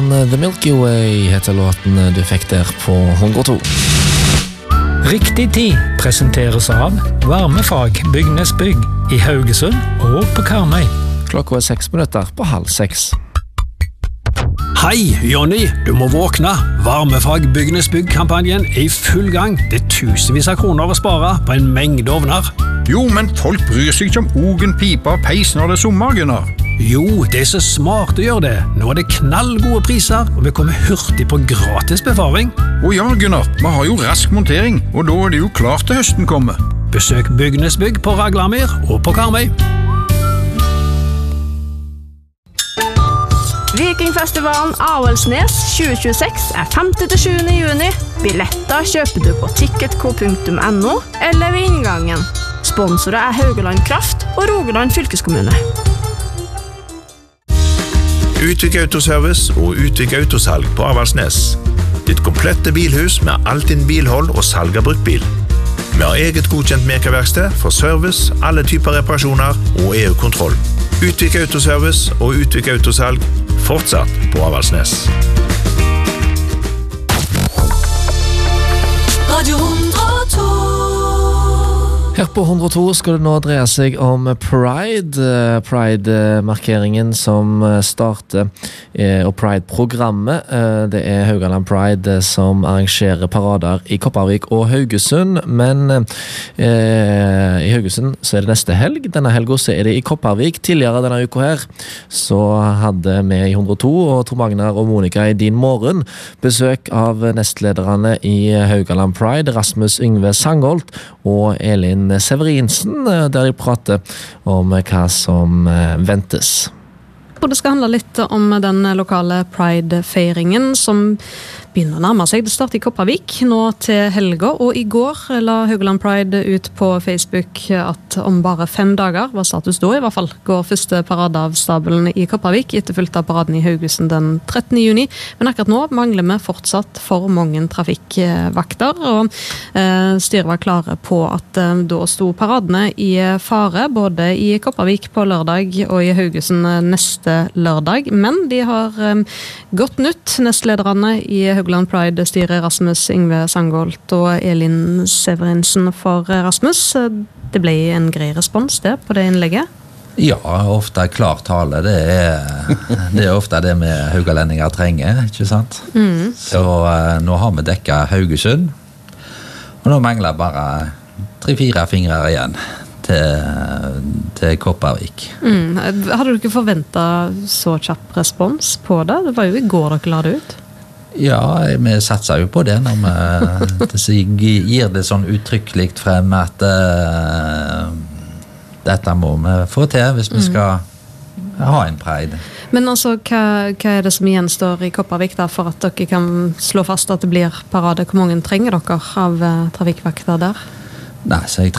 The Milky Way heter låten du fikk der på 102. Riktig tid presenteres av Varmefag Bygnesbygg i Haugesund og på Karmøy. Klokka 6 minutter på 5:30. Hei, Jonny, du må våkne. Varmefag Bygnesbygg-kampanjen er i full gang. Det tusenvis av kroner å spare på en mengde ovner. Jo, men folk bryr seg ikke om ogen, pipa og peis når det er sommer, Gunnar. Jo, det er så smart å gjøre det. Nå er det knallgode priser, og vi kommer hurtig på gratis befaring. Å ja, Gunnar, vi har jo rask montering, og da er det jo klart til høsten kommer. Besøk Bygnesbygg på Raglamir og på Karmøy. Vikingfestivalen Avaldsnes 2026 er 5.–7. juni. Billetter kjøper du på ticketco.no eller ved inngangen. Sponsorer er Haugaland Kraft og Rogaland fylkeskommune. Utvik Autoservice og Utvik Autosalg på Avaldsnes. Ditt komplette bilhus med alt din bilhold og salg av bruktbil. Vi har eget godkjent merkeverksted for service, alle typer reparasjoner og EU-kontroll. Utvik Autoservice og Utvik Autosalg fortsatt på Avaldsnes. Radio 102. Her på 102 skal det nå dreie seg om Pride, Pride-markeringen som starter, og Pride-programmet. Det er Haugaland Pride som arrangerer parader i Kopervik og Haugesund, men i Haugesund så er det neste helg. Denne helgen så er det i Kopervik. Tidligere denne uka her så hadde vi i 102 og Tor Magnar og Monika i Din Morgen besøk av nestlederne i Haugaland Pride, Rasmus Yngve Sangholt og Elin Severinsen, der de prater om hva som ventes. Og det skal handle litt om den lokale Pride-feiringen som begynner å nærme seg. Det starter i Kopervik nå til helga, og i går la Haugaland Pride ut på Facebook at om bare 5 dager, var status da i hvert fall, går første parade av stabelen i Kopervik, etterfulgt av paraden i Haugesund den 13. juni. Men akkurat nå mangler vi fortsatt for mange trafikkvakter, og styret var klare på at da sto paradene i fare, både i Kopervik på lørdag og i Haugesund neste lørdag. Men de har godt nytt, nestlederne i Haugaland Pride-styret Rasmus Yngve Sangholt og Elin Severinsen for Rasmus. Det ble en grei respons det på det innlegget? Ja, ofte klar tale. Det er ofte det vi haugalendinger trenger, ikke sant? Så nå har vi dekket Haugesund, og nå mangler bare 3-4 fingre igjen til Kopervik. Hadde du ikke forventet så kjapp respons på det? Det var jo i går dere la det ut. Ja, vi satser jo på det når vi gir det sånn uttrykkelig frem at dette må vi få til hvis vi skal ha en pride. Men altså, hva er det som gjenstår i Kopervik da, for at dere kan slå fast at det blir parade? Hvor mange trenger dere av trafikkvakter der? Nei, så jeg